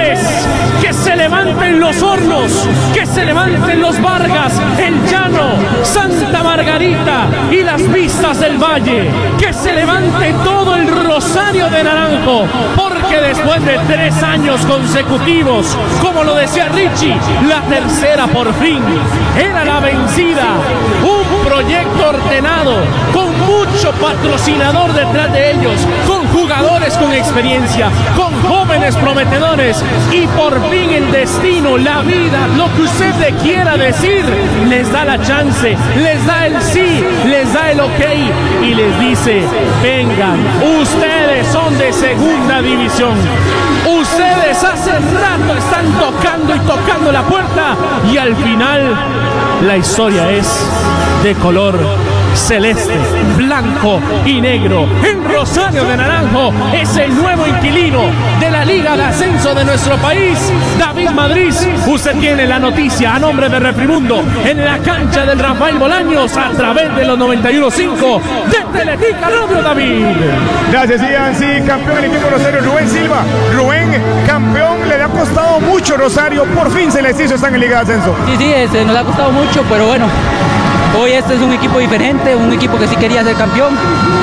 Pérez, que se levanten los Hornos, que se levanten los Vargas, el Llano, Santa Margarita y las Vistas del Valle, que se levante todo el Rosario de Naranjo, porque después de 3 años consecutivos, como lo decía Richie, la tercera por fin era la vencida. Un proyecto ordenado, con mucho patrocinador detrás de ellos, con jugadores con experiencia, con jóvenes prometedores, y por fin el destino, la vida, lo que usted le quiera decir, les da la chance, les da el sí, les da el ok y les dice: vengan, ustedes son de segunda división, ustedes hace rato están tocando y tocando la puerta, y al final la historia es de color celeste, blanco y negro. En Rosario de Naranjo es el nuevo inquilino de la Liga de Ascenso de nuestro país, David Madrid. Usted tiene la noticia a nombre de Refrimundo en la cancha del Rafael Bolaños a través de los 91.5 de Teletica Radio, David. Gracias, Ian. Sí, campeón el equipo Rosario, Rubén Silva. Rubén, campeón, le ha costado mucho Rosario, por fin se les hizo, están en Liga de Ascenso. Sí, nos ha costado mucho, pero bueno, hoy este es un equipo diferente, un equipo que sí quería ser campeón.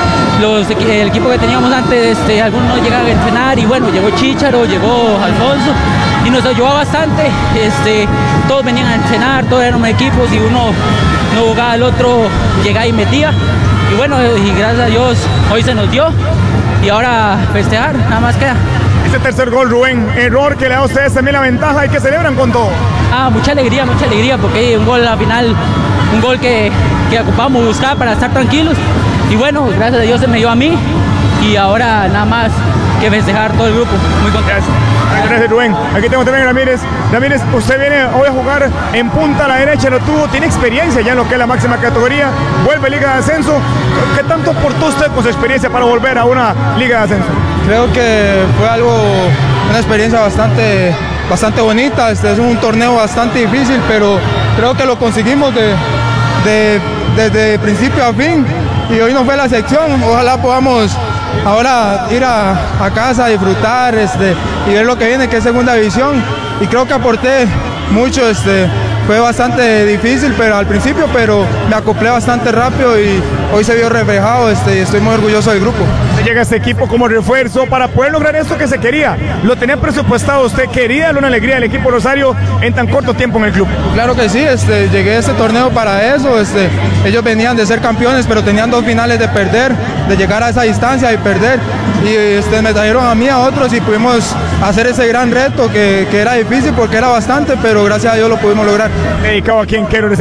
El equipo que teníamos antes, algunos no llegaban a entrenar, y bueno, llegó Chícharo, llegó Alfonso y nos ayudó bastante. Todos venían a entrenar, todos eran equipos, y uno no jugaba, el otro llegaba y metía. Y bueno, y gracias a Dios hoy se nos dio, y ahora festejar, nada más queda. Este tercer gol, Rubén, error que le da a ustedes también la ventaja y que celebran con todo. Mucha alegría, porque un gol al final, un gol que ocupamos buscar para estar tranquilos, y bueno, gracias a Dios se me dio a mí, y ahora nada más que festejar todo el grupo. Muy contento. Gracias, Rubén. Aquí tengo también a Ramírez. Ramírez, usted viene hoy a jugar en punta a la derecha, lo tuvo, tiene experiencia ya en lo que es la máxima categoría, vuelve Liga de Ascenso. ¿Qué tanto aportó usted con su experiencia para volver a una Liga de Ascenso? Creo que fue una experiencia bastante bonita. Es un torneo bastante difícil, pero creo que lo conseguimos desde principio a fin, y hoy nos fue la sección. Ojalá podamos ahora ir a casa, disfrutar y ver lo que viene, que es segunda división, y creo que aporté mucho. Fue bastante difícil al principio, pero me acoplé bastante rápido y hoy se vio reflejado, y estoy muy orgulloso del grupo. Llega este equipo como refuerzo para poder lograr esto que se quería. Lo tenía presupuestado, usted quería darle una alegría al equipo Rosario en tan corto tiempo en el club. Claro que sí, llegué a este torneo para eso. Ellos venían de ser campeones, pero tenían 2 finales de perder, de llegar a esa distancia y perder. Y me trajeron a mí, a otros, y pudimos hacer ese gran reto que era difícil porque era bastante, pero gracias a Dios lo pudimos lograr. Dedicado a quien quiero.